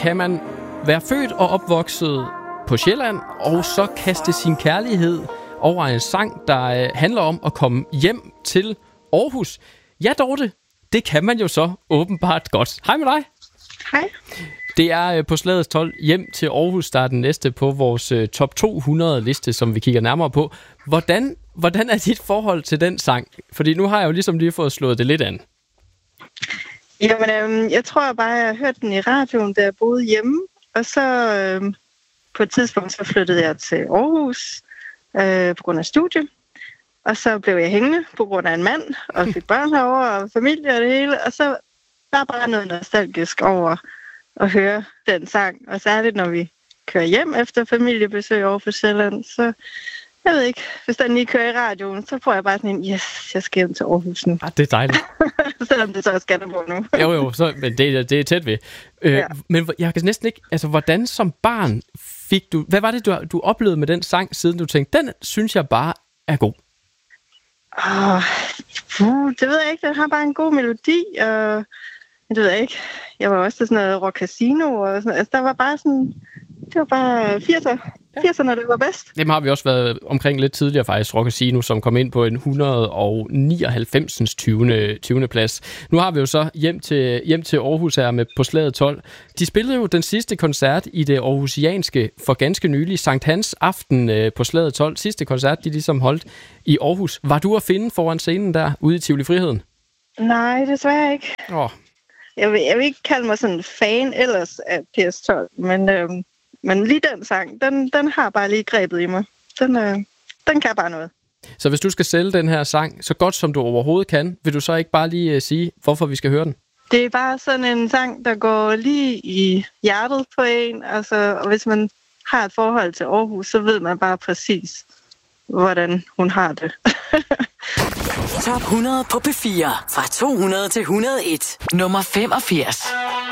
kan man være født og opvokset på Sjælland, og så kaste sin kærlighed over en sang, der handler om at komme hjem til Aarhus. Ja, Dorte, det kan man jo så åbenbart godt. Hej med dig. Hej. Det er på Slagets 12 hjem til Aarhus, der er den næste på vores top 200 liste, som vi kigger nærmere på. Hvordan er dit forhold til den sang? Fordi nu har jeg jo ligesom lige fået slået det lidt an. Jamen, jeg tror bare, jeg har hørt den i radioen, da jeg boede hjemme. Og så på et tidspunkt, så flyttede jeg til Aarhus på grund af studie. Og så blev jeg hængende på grund af en mand, og fik børn herovre, og familie og det hele. Og så var der bare noget nostalgisk over at høre den sang. Og særligt, når vi kører hjem efter familiebesøg over på Sjælland, så jeg ved ikke, hvis den lige kører i radioen, så får jeg bare sådan en, yes, jeg skal hjem til Aarhus nu. Ah, det er dejligt. Selvom det så er Skanderborg nu. jo, men det er tæt ved. Ja. Men jeg kan næsten ikke, altså hvordan som barn fik du, hvad var det, du oplevede med den sang, siden du tænkte, den synes jeg bare er god? Det ved jeg ikke, den har bare en god melodi, og det ved jeg ikke. Jeg var også til sådan noget Rock Casino, og sådan, altså der var bare sådan, det var bare 80'erne, det var bedst. Dem har vi også været omkring lidt tidligere faktisk, Rock Casino, som kom ind på en 199. 20. plads. Nu har vi jo så hjem til Aarhus her med på Slaget 12. De spillede jo den sidste koncert i det aarhusianske for ganske nylig, Sankt Hans aften på Slaget 12. Sidste koncert, de ligesom holdt i Aarhus. Var du at finde foran scenen der, ude i Tivoli Friheden? Nej, desværre ikke. Jeg vil ikke kalde mig sådan en fan ellers af PS12, men lige den sang, den har bare lige grebet i mig. Den kan bare noget. Så hvis du skal sælge den her sang, så godt som du overhovedet kan, vil du så ikke bare lige sige, hvorfor vi skal høre den? Det er bare sådan en sang, der går lige i hjertet på en. Altså, og hvis man har et forhold til Aarhus, så ved man bare præcis, hvordan hun har det. Top 100 på P4. Fra 200 til 101. Nummer 85.